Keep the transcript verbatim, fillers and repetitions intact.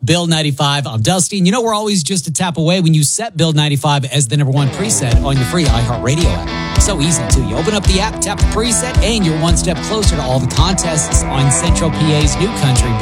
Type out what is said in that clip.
Build ninety-five. I'm Dusty. And you know, we're always just a tap away when you set Build ninety-five as the number one preset on your free iHeartRadio app. So easy, too. You open up the app, tap the preset, and you're one step closer to all the contests on Central P A's New Country